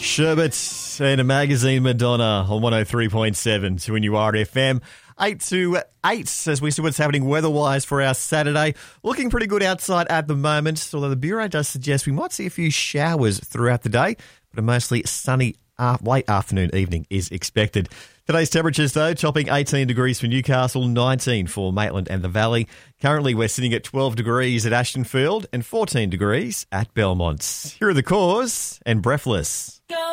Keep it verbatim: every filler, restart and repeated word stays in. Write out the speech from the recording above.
Sherbet and a magazine Madonna on one oh three point seven to N U R F M. eight to eight as we see what's happening weather-wise for our Saturday. Looking pretty good outside at the moment, although the Bureau does suggest we might see a few showers throughout the day, but a mostly sunny uh, late afternoon evening is expected. Today's temperatures, though, topping eighteen degrees for Newcastle, nineteen for Maitland and the Valley. Currently, we're sitting at twelve degrees at Ashtonfield and fourteen degrees at Belmont. Here are the Cause and Breathless. Go!